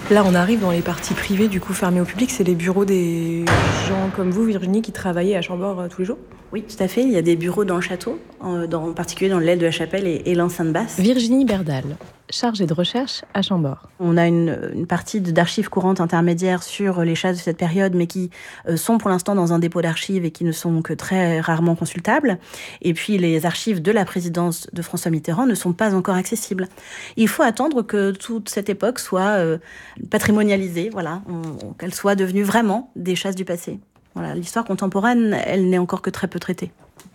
Là, on arrive dans les parties privées, du coup fermées au public. C'est les bureaux des gens comme vous, Virginie, qui travaillez à Chambord tous les jours ? Oui, tout à fait. Il y a des bureaux dans le château, en particulier dans l'aile de la chapelle et l'enceinte basse. Virginie Berdal, chargée de recherche à Chambord. On a une partie d'archives courantes intermédiaires sur les chasses de cette période, mais qui sont pour l'instant dans un dépôt d'archives et qui ne sont que très rarement consultables. Et puis les archives de la présidence de François Mitterrand ne sont pas encore accessibles. Il faut attendre que toute cette époque soit patrimonialisée, voilà, qu'elle soit devenue vraiment des chasses du passé. Voilà, l'histoire contemporaine, elle n'est encore que très peu traitée.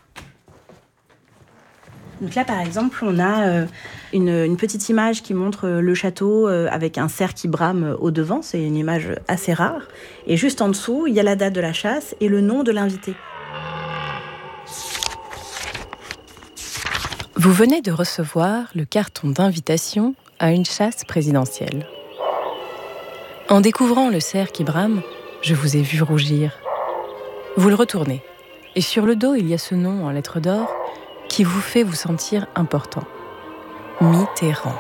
Donc là, par exemple, on a une petite image qui montre le château avec un cerf qui brame au devant. C'est une image assez rare. Et juste en dessous, il y a la date de la chasse et le nom de l'invité. Vous venez de recevoir le carton d'invitation à une chasse présidentielle. En découvrant le cerf qui brame, je vous ai vu rougir. Vous le retournez, et sur le dos, il y a ce nom en lettres d'or qui vous fait vous sentir important. Mitterrand.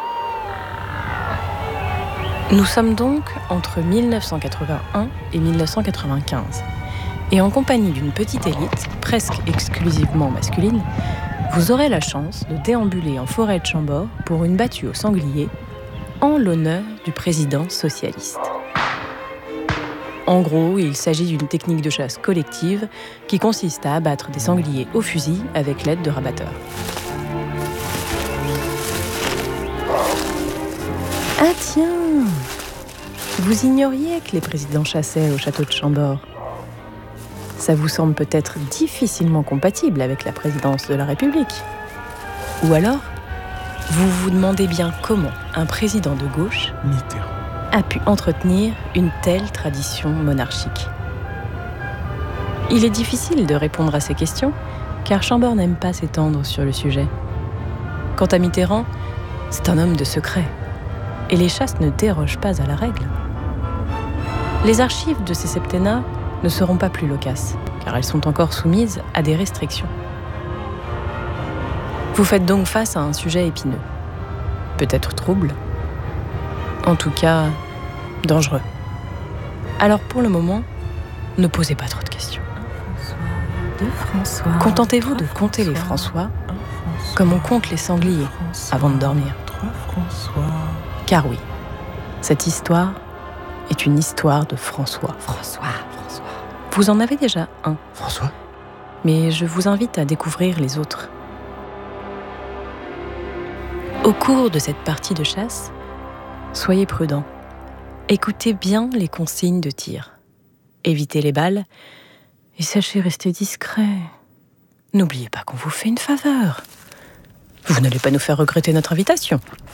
Nous sommes donc entre 1981 et 1995. Et en compagnie d'une petite élite, presque exclusivement masculine, vous aurez la chance de déambuler en forêt de Chambord pour une battue au sanglier en l'honneur du président socialiste. En gros, il s'agit d'une technique de chasse collective qui consiste à abattre des sangliers au fusil avec l'aide de rabatteurs. Ah tiens! Vous ignoriez que les présidents chassaient au château de Chambord. Ça vous semble peut-être difficilement compatible avec la présidence de la République. Ou alors, vous vous demandez bien comment un président de gauche a pu entretenir une telle tradition monarchique. Il est difficile de répondre à ces questions, car Chambord n'aime pas s'étendre sur le sujet. Quant à Mitterrand, c'est un homme de secret, et les chasses ne dérogent pas à la règle. Les archives de ces septennats ne seront pas plus loquaces, car elles sont encore soumises à des restrictions. Vous faites donc face à un sujet épineux, peut-être trouble, en tout cas dangereux. Alors pour le moment, ne posez pas trop de questions. Contentez-vous de compter les François comme on compte les sangliers avant de dormir. Car oui, cette histoire est une histoire de François. Vous en avez déjà un. François ? Mais je vous invite à découvrir les autres. Au cours de cette partie de chasse, soyez prudents. Écoutez bien les consignes de tir. Évitez les balles et sachez rester discret. N'oubliez pas qu'on vous fait une faveur. Vous n'allez pas nous faire regretter notre invitation.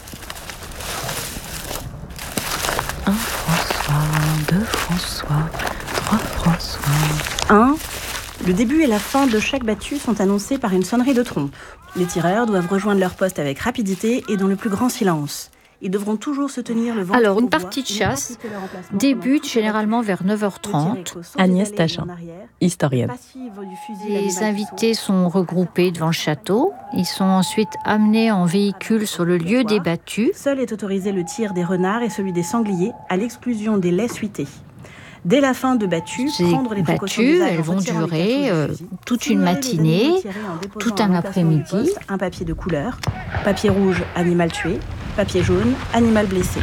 1 François, 2 François, 3 François. 1. Le début et la fin de chaque battue sont annoncés par une sonnerie de trompe. Les tireurs doivent rejoindre leur poste avec rapidité et dans le plus grand silence. Ils devront toujours se tenir le ventre. Alors, une partie de chasse débute généralement vers 9h30. Agnès Tachin, historienne. Les invités sont regroupés devant le château. Ils sont ensuite amenés en véhicule sur le lieu des battues. Seul est autorisé le tir des renards et celui des sangliers, à l'exclusion des laits suités. Dès la fin de battue, prendre les précautions d'usage. Elles vont durer toute une matinée, tout un après-midi. Un papier de couleur, papier rouge, animal tué, papier jaune, animal blessé.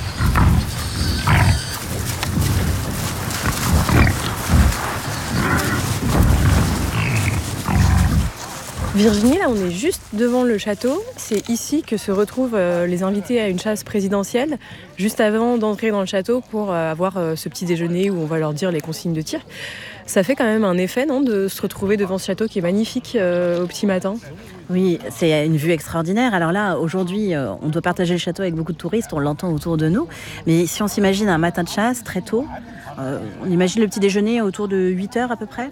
Virginie, là, on est juste devant le château. C'est ici que se retrouvent les invités à une chasse présidentielle, juste avant d'entrer dans le château pour avoir ce petit déjeuner où on va leur dire les consignes de tir. Ça fait quand même un effet, non, de se retrouver devant ce château qui est magnifique au petit matin. Oui, c'est une vue extraordinaire. Alors là, aujourd'hui, on doit partager le château avec beaucoup de touristes, on l'entend autour de nous. Mais si on s'imagine un matin de chasse, très tôt, on imagine le petit déjeuner autour de 8h à peu près.